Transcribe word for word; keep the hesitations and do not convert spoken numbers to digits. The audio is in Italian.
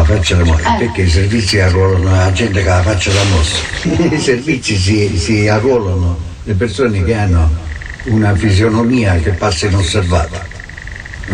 faccia da mossa, Eh. perché i servizi arruolano la gente che ha la faccia da mossa. I servizi si, si arruolano le persone che hanno una fisionomia che passa inosservata.